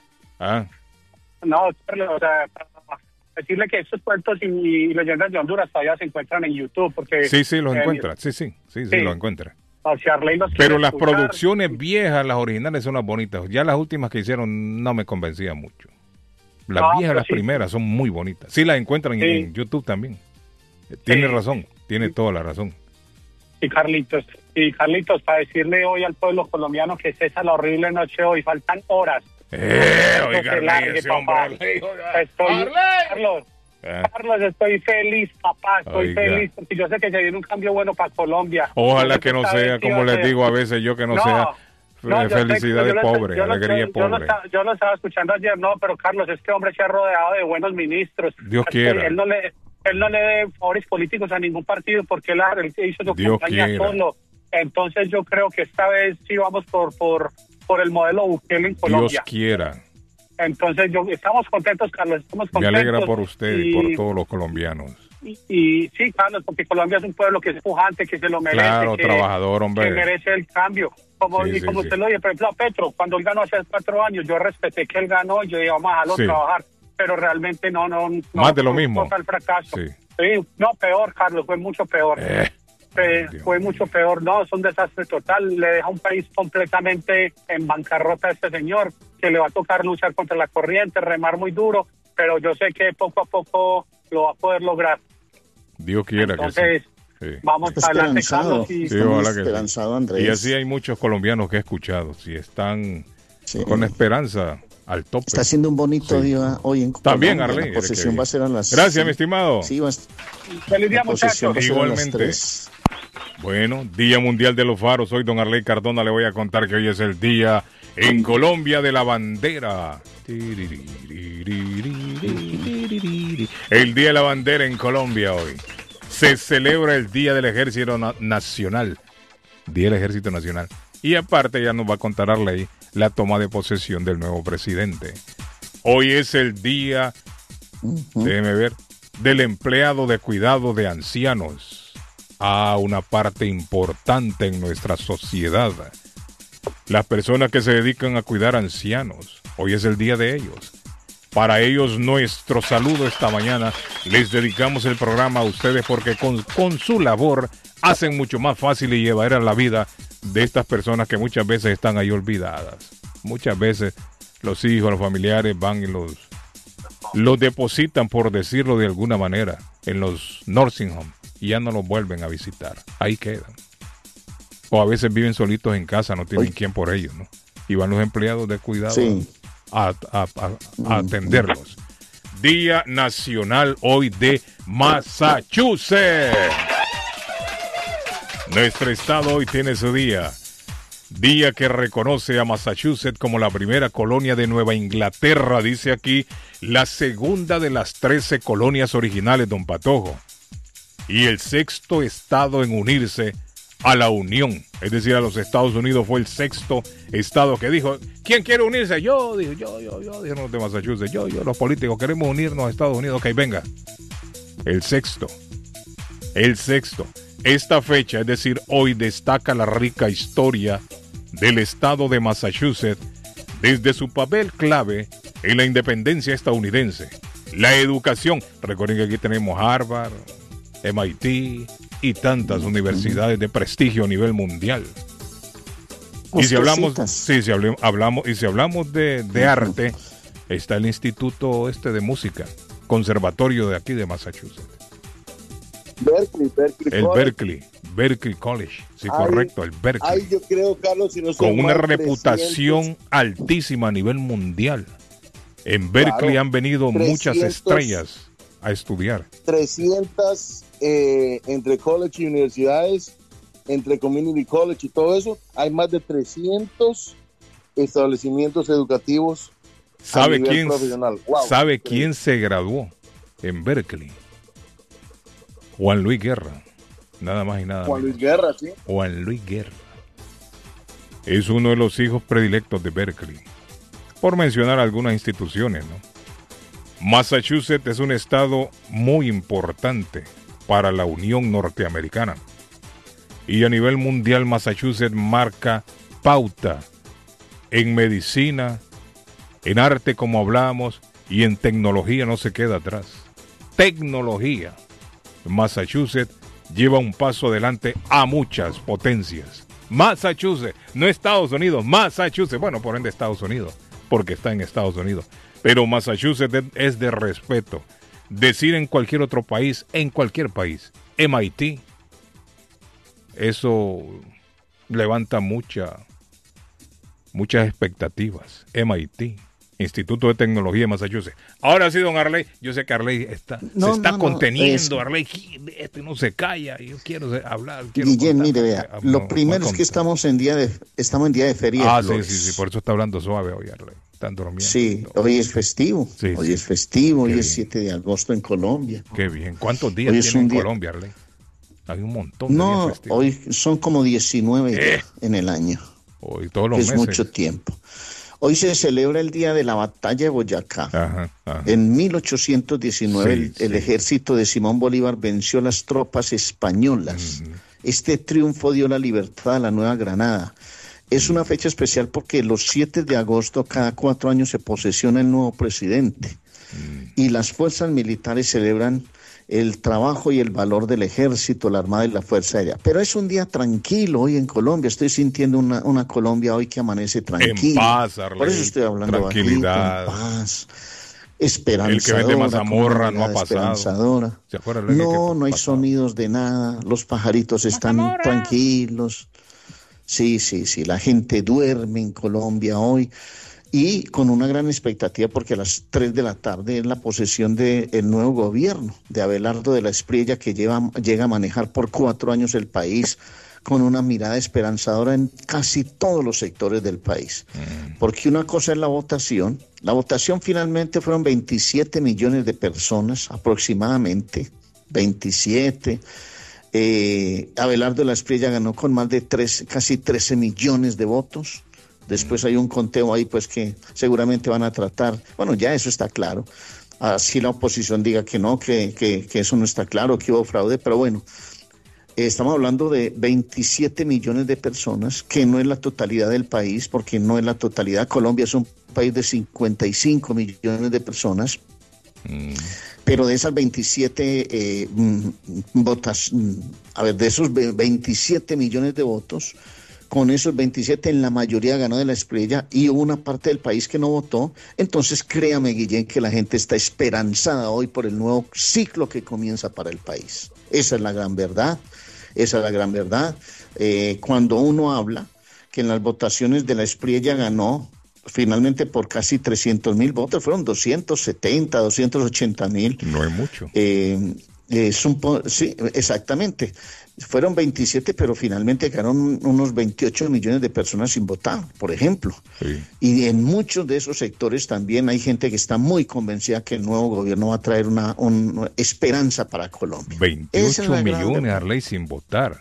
Speaker 1: Ah.
Speaker 6: No, o sea, decirle que estos cuentos y, y leyendas de Honduras todavía se encuentran en YouTube. Porque,
Speaker 1: sí, sí, los
Speaker 6: eh,
Speaker 1: encuentra. Sí, sí, sí, sí, sí, los encuentra.
Speaker 6: O sea, Arley los
Speaker 1: Pero las
Speaker 6: escuchar.
Speaker 1: producciones viejas, las originales, son las bonitas. Ya las últimas que hicieron no me convencían mucho. Las
Speaker 6: No,
Speaker 1: viejas, las
Speaker 6: sí.
Speaker 1: primeras, son muy bonitas. Sí, las encuentran
Speaker 6: Sí.
Speaker 1: en YouTube también. Tiene
Speaker 6: Sí.
Speaker 1: razón, tiene toda la razón.
Speaker 6: Y Carlitos, y Carlitos, para decirle hoy al pueblo colombiano que cesa la horrible noche hoy, faltan horas.
Speaker 1: Eh,
Speaker 6: No
Speaker 1: oiga,
Speaker 6: se largue,
Speaker 1: ese
Speaker 6: papá.
Speaker 1: hombre, oiga.
Speaker 6: Estoy,
Speaker 1: Arley.
Speaker 6: Carlos,
Speaker 1: Eh.
Speaker 6: Carlos, estoy feliz, papá, estoy
Speaker 1: Oiga.
Speaker 6: feliz, porque yo sé que se viene un cambio bueno para Colombia.
Speaker 1: Ojalá
Speaker 6: Yo sé
Speaker 1: que no
Speaker 6: esta
Speaker 1: sea,
Speaker 6: vez sí
Speaker 1: como
Speaker 6: va a
Speaker 1: les
Speaker 6: ser.
Speaker 1: digo a veces yo, que no,
Speaker 6: No,
Speaker 1: sea
Speaker 6: no,
Speaker 1: eh,
Speaker 6: yo sé-
Speaker 1: felicidad
Speaker 6: yo
Speaker 1: de
Speaker 6: lo-
Speaker 1: pobre,
Speaker 6: yo lo-
Speaker 1: alegría
Speaker 6: yo- yo lo
Speaker 1: pobre.
Speaker 6: estaba- Yo lo estaba escuchando ayer, no, pero Carlos, este hombre se ha rodeado de buenos ministros.
Speaker 1: Dios
Speaker 6: Es que
Speaker 1: quiera.
Speaker 6: Él no le, él no le dé favores políticos a ningún partido porque él, él hizo su
Speaker 1: Dios
Speaker 6: campaña
Speaker 1: quiera.
Speaker 6: solo. Entonces yo creo que esta vez sí vamos por por por el modelo Bukele en Colombia.
Speaker 1: Dios quiera.
Speaker 6: Entonces yo estamos contentos, Carlos, estamos
Speaker 1: Me
Speaker 6: contentos.
Speaker 1: alegra por usted y, por todos los colombianos.
Speaker 6: Y, y sí, Carlos, porque Colombia es un pueblo que es pujante, que se lo merece,
Speaker 1: Claro,
Speaker 6: que,
Speaker 1: trabajador, hombre.
Speaker 6: que merece el cambio. Como,
Speaker 1: Sí,
Speaker 6: y
Speaker 1: sí,
Speaker 6: como
Speaker 1: sí.
Speaker 6: usted lo dice, por ejemplo, a Petro, cuando él ganó hace cuatro años, yo respeté que él ganó y yo dije, vamos a dejarlo
Speaker 1: Sí.
Speaker 6: trabajar, pero realmente no, no. no
Speaker 1: Más de lo
Speaker 6: no,
Speaker 1: mismo.
Speaker 6: total fracaso.
Speaker 1: Sí.
Speaker 6: Sí, no, peor, Carlos, fue mucho peor.
Speaker 1: Eh,
Speaker 6: Fue,
Speaker 1: Dios
Speaker 6: fue
Speaker 1: mío.
Speaker 6: mucho peor, no, es un desastre total, le deja un país completamente en bancarrota a este señor, que le va a tocar luchar contra la corriente, remar muy duro, pero yo sé que poco a poco lo va a poder lograr.
Speaker 1: Dios quiera
Speaker 6: Entonces,
Speaker 1: que sí. Sí.
Speaker 6: vamos
Speaker 2: Está
Speaker 6: adelante,
Speaker 2: esperanzado.
Speaker 6: Carlos, y
Speaker 1: Sí,
Speaker 2: Está muy
Speaker 1: ojalá que sí.
Speaker 2: esperanzado, Andrés.
Speaker 1: Y así hay muchos colombianos que he escuchado, si están
Speaker 2: Sí.
Speaker 1: con esperanza al tope.
Speaker 2: Está haciendo un bonito
Speaker 1: Sí.
Speaker 2: día hoy en
Speaker 1: También,
Speaker 2: Colombia.
Speaker 1: Arley.
Speaker 2: La posesión va a ser a las...
Speaker 1: Gracias, mi estimado.
Speaker 2: Sí, va a...
Speaker 6: feliz día,
Speaker 2: La posesión
Speaker 6: muchachos.
Speaker 2: va a ser a las
Speaker 1: Igualmente.
Speaker 2: tres.
Speaker 1: Bueno, Día Mundial de los Faros. Soy don Arley Cardona. Le voy a contar que hoy es el día en Colombia de la bandera. El Día de la Bandera en Colombia hoy. Se celebra el Día del Ejército Na- Nacional. Día del Ejército Nacional. Y aparte ya nos va a contar Arley la toma de posesión del nuevo presidente. Hoy es el día,
Speaker 2: Ujú.
Speaker 1: déjeme ver, del empleado de cuidado de ancianos. A una parte importante en nuestra sociedad. Las personas que se dedican a cuidar ancianos. Hoy es el día de ellos. Para ellos nuestro saludo esta mañana. Les dedicamos el programa a ustedes porque con, con su labor hacen mucho más fácil y llevar a la vida de estas personas que muchas veces están ahí olvidadas. Muchas veces los hijos, los familiares van y los, los depositan, por decirlo de alguna manera, en los nursing homes. Y ya no los vuelven a visitar. Ahí quedan. O a veces viven solitos en casa, no tienen
Speaker 2: Oye.
Speaker 1: quien por ellos, ¿no? Y van los empleados de cuidado
Speaker 2: Sí.
Speaker 1: a, a- a- a atenderlos. Día Nacional hoy de Massachusetts. Nuestro estado hoy tiene su día. Día que reconoce a Massachusetts como la primera colonia de Nueva Inglaterra, dice aquí, la segunda de las trece colonias originales, don Patojo. Y el sexto estado en unirse a la Unión, es decir, a los Estados Unidos. Fue el sexto estado que dijo, ¿quién quiere unirse? Yo, dijo, yo, yo, yo, dijeron los de Massachusetts, yo, yo, los políticos queremos unirnos a Estados Unidos, ok, venga. El sexto, el sexto. Esta fecha, es decir, hoy destaca la rica historia del estado de Massachusetts desde su papel clave en la independencia estadounidense. La educación, recuerden que aquí tenemos Harvard, M I T y tantas universidades de prestigio a nivel mundial. Y si hablamos,
Speaker 2: Cositas.
Speaker 1: sí, si hablamos, hablamos, y si hablamos de, de arte, está el Instituto este de Música, Conservatorio de aquí de Massachusetts.
Speaker 7: Berkeley, Berkeley
Speaker 1: El
Speaker 7: College.
Speaker 1: Berkeley, Berkeley College, sí,
Speaker 7: Ay,
Speaker 1: correcto, el Berkeley.
Speaker 7: Ay, yo creo, Carlos, si no son
Speaker 1: Con una
Speaker 7: más
Speaker 1: reputación
Speaker 7: trescientos,
Speaker 1: altísima a nivel mundial. En Berkeley
Speaker 7: Claro,
Speaker 1: han venido muchas
Speaker 7: trescientos
Speaker 1: estrellas a estudiar.
Speaker 7: trescientas eh, entre college y universidades, entre community college y todo eso, hay más de trescientos establecimientos educativos a
Speaker 1: ¿Sabe
Speaker 7: nivel
Speaker 1: quién,
Speaker 7: profesional. Wow,
Speaker 1: ¿sabe
Speaker 7: increíble.
Speaker 1: quién se graduó en Berkeley? Juan Luis Guerra. Nada más y nada
Speaker 7: Juan Luis
Speaker 1: menos.
Speaker 7: Guerra, sí.
Speaker 1: Juan Luis Guerra. Es uno de los hijos predilectos de Berkeley. Por mencionar algunas instituciones, ¿no? Massachusetts es un estado muy importante para la Unión Norteamericana. Y a nivel mundial, Massachusetts marca pauta en medicina, En arte, como hablábamos, y en tecnología no se queda atrás. Tecnología. Massachusetts lleva un paso adelante a muchas potencias. Massachusetts, no Estados Unidos, Massachusetts. Bueno, por ende Estados Unidos, porque está en Estados Unidos. Pero Massachusetts es de respeto. Decir en cualquier otro país, en cualquier país, M I T, eso levanta mucha, muchas expectativas. M I T, Instituto de Tecnología de Massachusetts. Ahora sí, don Arley, yo sé que Arley está,
Speaker 2: no,
Speaker 1: se está
Speaker 2: no,
Speaker 1: conteniendo,
Speaker 2: no,
Speaker 1: Arley, este no se calla, yo quiero hablar. Quiero
Speaker 2: Guillén,
Speaker 1: contar,
Speaker 2: mire, vea,
Speaker 1: no,
Speaker 2: lo primero
Speaker 1: no
Speaker 2: es que estamos en día de, estamos en día de feria.
Speaker 1: Ah,
Speaker 2: de
Speaker 1: sí,
Speaker 2: flores.
Speaker 1: sí, sí, por eso está hablando suave hoy, Arley. Están durmiendo.
Speaker 2: Sí, hoy es festivo, sí, hoy sí. es festivo, Qué hoy bien. Es siete de agosto en Colombia.
Speaker 1: Qué bien, ¿cuántos días tiene en día... Colombia, Arley? Hay un montón
Speaker 2: no,
Speaker 1: de días festivos.
Speaker 2: Hoy son como diecinueve eh. en el año.
Speaker 1: Hoy todos los
Speaker 2: es
Speaker 1: meses.
Speaker 2: mucho tiempo. Hoy se celebra el día de la batalla de Boyacá.
Speaker 1: Ajá, ajá.
Speaker 2: En mil ochocientos diecinueve sí, el, sí. el ejército de Simón Bolívar venció a las tropas españolas. Uh-huh. Este triunfo dio la libertad a la Nueva Granada. Es una fecha especial porque los siete de agosto cada cuatro años se posesiona el nuevo presidente. Uh-huh. Y las fuerzas militares celebran el trabajo y el valor del ejército, la armada y la fuerza aérea. Pero es un día tranquilo hoy en Colombia. Estoy sintiendo una, una Colombia hoy que amanece tranquila.
Speaker 1: En paz, Arley.
Speaker 2: Por eso estoy hablando
Speaker 1: tranquilidad.
Speaker 2: Bajito, en paz. Esperanzadora.
Speaker 1: El que vende mazamorra no ha pasado.
Speaker 2: Esperanzadora.
Speaker 1: ¿Se acuerdan?
Speaker 2: No, no hay pasado? Sonidos de nada. Los pajaritos están mazamorra. Tranquilos. Sí, sí, sí. La gente duerme en Colombia hoy. Y con una gran expectativa porque a las tres de la tarde es la posesión del nuevo gobierno de Abelardo de la Espriella, que lleva, llega a manejar por cuatro años el país con una mirada esperanzadora en casi todos los sectores del país. Mm. Porque una cosa es la votación. La votación finalmente fueron veintisiete millones de personas aproximadamente, veintisiete. Eh, Abelardo de la Espriella ganó con más de tres, casi trece millones de votos. Después hay un conteo ahí pues que seguramente van a tratar, bueno, ya eso está claro, así la oposición diga que no, que, que, que eso no está claro, que hubo fraude, pero bueno, eh, estamos hablando de veintisiete millones de personas, que no es la totalidad del país, porque no es la totalidad. Colombia es un país de cincuenta y cinco millones de personas, mm. pero de esas veintisiete eh, votas, a ver, de esos veintisiete millones de votos, con esos veintisiete en la mayoría ganó de la Espriella y hubo una parte del país que no votó. Entonces créame, Guillén, que la gente está esperanzada hoy por el nuevo ciclo que comienza para el país. Esa es la gran verdad, esa es la gran verdad. Eh, cuando uno habla que en las votaciones de la Espriella ganó finalmente por casi trescientos mil votos, fueron doscientos setenta, doscientos ochenta mil.
Speaker 1: No es mucho.
Speaker 2: Eh, es un po- sí, exactamente. Fueron veintisiete, pero finalmente quedaron unos veintiocho millones de personas sin votar, por ejemplo. Sí. Y en muchos de esos sectores también hay gente que está muy convencida que el nuevo gobierno va a traer una, una esperanza para Colombia.
Speaker 1: veintiocho millones, Arley, sin votar.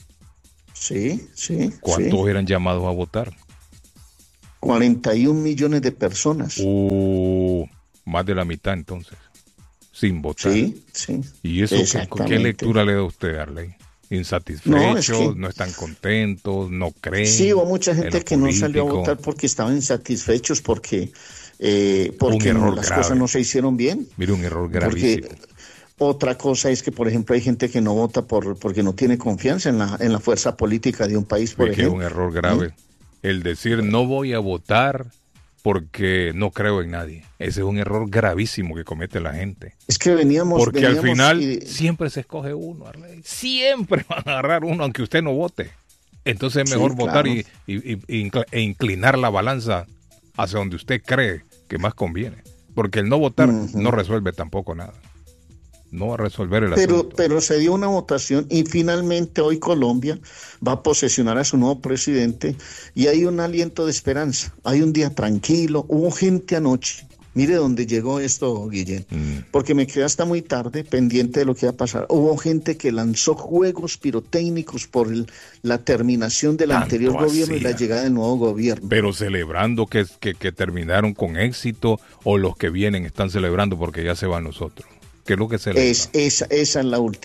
Speaker 2: Sí, sí.
Speaker 1: ¿Cuántos
Speaker 2: sí.
Speaker 1: eran llamados a votar?
Speaker 2: cuarenta y un millones de personas.
Speaker 1: Uh, más de la mitad entonces, sin votar.
Speaker 2: Sí, sí.
Speaker 1: ¿Y eso qué, qué lectura le da usted, Arley? Insatisfechos, no, es que, no están contentos, no creen.
Speaker 2: Sí, hubo mucha gente que político. No salió a votar porque estaban insatisfechos, porque, eh, porque no, las grave. Cosas no se hicieron bien.
Speaker 1: Mira, un error gravísimo.
Speaker 2: Porque otra cosa es que, por ejemplo, hay gente que no vota por porque no tiene confianza en la en la fuerza política de un país, por
Speaker 1: es
Speaker 2: ejemplo.
Speaker 1: Que es un error grave. ¿Sí? El decir no voy a votar porque no creo en nadie. Ese es un error gravísimo que comete la gente.
Speaker 2: Es que veníamos...
Speaker 1: Porque
Speaker 2: veníamos
Speaker 1: al final
Speaker 2: y...
Speaker 1: siempre se escoge uno, Arley. Siempre van a agarrar uno, aunque usted no vote. Entonces es mejor sí, votar claro. y, y, y, e inclinar la balanza hacia donde usted cree que más conviene. Porque el no votar uh-huh. no resuelve tampoco nada. No va a resolver el
Speaker 2: pero,
Speaker 1: asunto.
Speaker 2: Pero se dio una votación y finalmente hoy Colombia va a posesionar a su nuevo presidente y hay un aliento de esperanza. Hay un día tranquilo. Hubo gente anoche. Mire dónde llegó esto, Guillén. Mm. Porque me quedé hasta muy tarde pendiente de lo que iba a pasar. Hubo gente que lanzó juegos pirotécnicos por el, la terminación del Tanto anterior hacía. gobierno y la llegada del nuevo gobierno.
Speaker 1: Pero celebrando que, que, que terminaron con éxito o los que vienen están celebrando porque ya se van nosotros. ¿Qué es lo que se
Speaker 2: es, esa, esa es la última.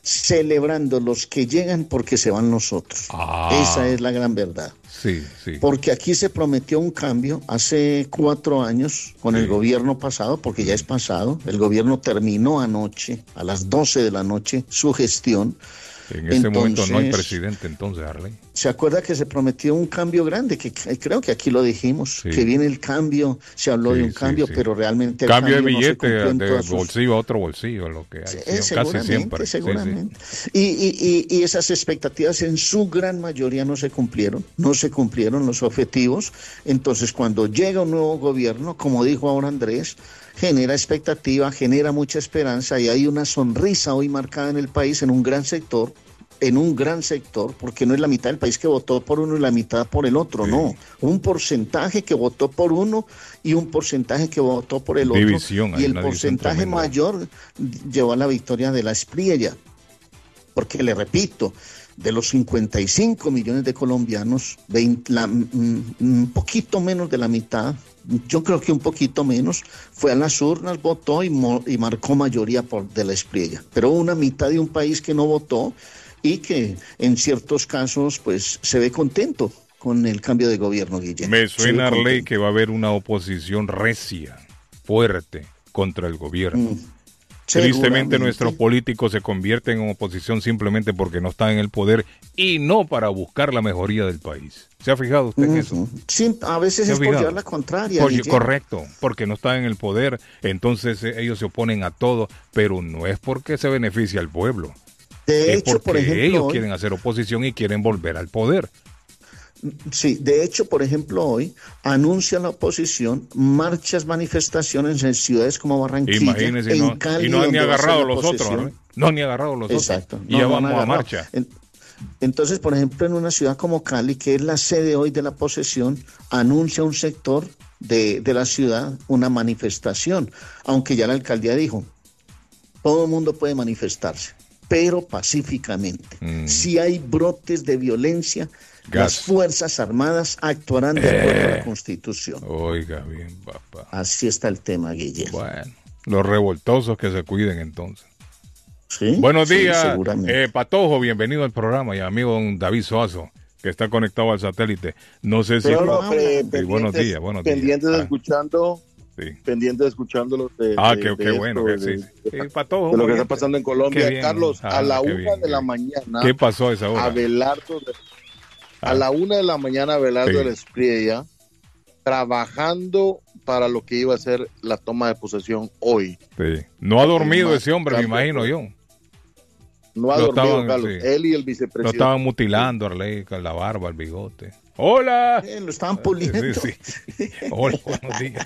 Speaker 2: celebrando los que llegan porque se van los otros.
Speaker 1: Ah,
Speaker 2: esa es la gran verdad.
Speaker 1: Sí, sí.
Speaker 2: Porque aquí se prometió un cambio hace cuatro años con sí. el gobierno pasado, porque ya es pasado. El gobierno terminó anoche, a las doce de la noche, su gestión.
Speaker 1: En ese entonces, momento no hay presidente, entonces, Arley.
Speaker 2: ¿Se acuerda que se prometió un cambio grande? Que, que creo que aquí lo dijimos, sí. que viene el cambio, se habló sí, de un cambio, sí, sí. pero realmente el
Speaker 1: cambio,
Speaker 2: cambio
Speaker 1: de billete
Speaker 2: no
Speaker 1: de bolsillo sus... a otro bolsillo, lo que hay.
Speaker 2: Sí,
Speaker 1: sí, casi siempre.
Speaker 2: Seguramente. Sí, sí. Y, y, y, y esas expectativas en su gran mayoría no se cumplieron, no se cumplieron los objetivos. Entonces, cuando llega un nuevo gobierno, como dijo ahora Andrés, genera expectativa, genera mucha esperanza y hay una sonrisa hoy marcada en el país en un gran sector, en un gran sector, porque no es la mitad del país que votó por uno y la mitad por el otro, sí. no, un porcentaje que votó por uno y un porcentaje que votó por el otro,
Speaker 1: división,
Speaker 2: y el porcentaje mayor llevó a la victoria de la Espriella, porque le repito, de los cincuenta y cinco millones de colombianos, veinte, la, un poquito menos de la mitad, yo creo que un poquito menos, fue a las urnas, votó y, mo, y marcó mayoría por, de la Espriella. Pero una mitad de un país que no votó y que en ciertos casos pues se ve contento con el cambio de gobierno, Guillermo.
Speaker 1: Me suena, Arley, que va a haber una oposición recia, fuerte, contra el gobierno. Mm. Tristemente nuestros políticos se convierten en oposición simplemente porque no están en el poder y no para buscar la mejoría del país. ¿Se ha fijado usted en eso?
Speaker 2: Sí, a veces es por llevar la contraria.
Speaker 1: Por, correcto, porque no están en el poder, entonces eh, ellos se oponen a todo, pero no es porque se beneficia al pueblo.
Speaker 2: De
Speaker 1: es
Speaker 2: hecho,
Speaker 1: porque
Speaker 2: por ejemplo,
Speaker 1: ellos
Speaker 2: hoy,
Speaker 1: quieren hacer oposición y quieren volver al poder.
Speaker 2: Sí, de hecho, por ejemplo, hoy anuncia la oposición marchas, manifestaciones en ciudades como Barranquilla,
Speaker 1: imagínese,
Speaker 2: en
Speaker 1: no,
Speaker 2: Cali,
Speaker 1: y no han ni agarrado los otros, ¿no? No han ni agarrado los
Speaker 2: Exacto,
Speaker 1: otros.
Speaker 2: No,
Speaker 1: y ya
Speaker 2: no
Speaker 1: vamos a marcha.
Speaker 2: Entonces, por ejemplo, en una ciudad como Cali, que es la sede hoy de la posesión, anuncia un sector de, de la ciudad una manifestación, aunque ya la alcaldía dijo, todo el mundo puede manifestarse, pero pacíficamente. Mm. Si hay brotes de violencia, Gas. Las Fuerzas Armadas actuarán de acuerdo eh, a la Constitución.
Speaker 1: Oiga bien, papá.
Speaker 2: Así está el tema, Guillermo.
Speaker 1: Bueno, los revoltosos que se cuiden entonces.
Speaker 2: ¿Sí?
Speaker 1: Buenos
Speaker 2: sí,
Speaker 1: días, eh, Patojo, bienvenido al programa y amigo don David Soazo, que está conectado al satélite. No sé si...
Speaker 7: Pero, no, pre,
Speaker 1: sí, buenos días, buenos días.
Speaker 7: Pendientes de escuchando... Sí. Pendiente de escuchándolo de,
Speaker 1: ah,
Speaker 7: de,
Speaker 1: qué,
Speaker 7: de
Speaker 1: qué bueno
Speaker 7: esto,
Speaker 1: que
Speaker 7: de,
Speaker 1: sí, sí. Patojo,
Speaker 7: de lo que está pasando en Colombia.
Speaker 1: Bien,
Speaker 7: Carlos,
Speaker 1: ah,
Speaker 7: a la una
Speaker 1: bien,
Speaker 7: de la mañana.
Speaker 1: ¿Qué pasó a esa hora?
Speaker 7: Abelardo, de, ah. a la una de la mañana, Abelardo sí. de la Espriella, trabajando para lo que iba a ser la toma de posesión hoy.
Speaker 1: Sí. No ha dormido ese hombre, me imagino yo.
Speaker 7: No ha
Speaker 1: lo
Speaker 7: dormido,
Speaker 1: estaban,
Speaker 7: Carlos.
Speaker 1: Sí.
Speaker 7: Él y el vicepresidente.
Speaker 1: Lo estaban mutilando, Arley, con la barba, el bigote. ¡Hola!
Speaker 2: Eh, lo estaban puliendo.
Speaker 1: Sí, sí. Hola, buenos días.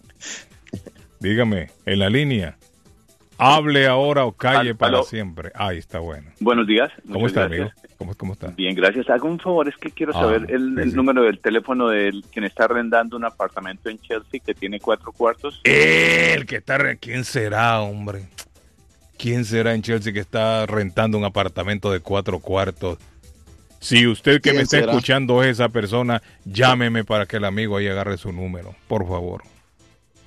Speaker 1: Dígame, en la línea. Hable ahora o calle Al, para aló. siempre. Ahí está bueno.
Speaker 8: Buenos días.
Speaker 1: ¿Cómo está, amigo? ¿Cómo, ¿Cómo está?
Speaker 8: Bien, gracias. Hago un favor, es que quiero ah, saber el, sí, el sí. número del teléfono de quien está arrendando un apartamento en Chelsea que tiene cuatro cuartos.
Speaker 1: El que está... ¿Quién será, hombre? ¿Quién será en Chelsea que está rentando un apartamento de cuatro cuartos? Si usted que me está será? escuchando es esa persona, llámeme para que el amigo ahí agarre su número, por favor.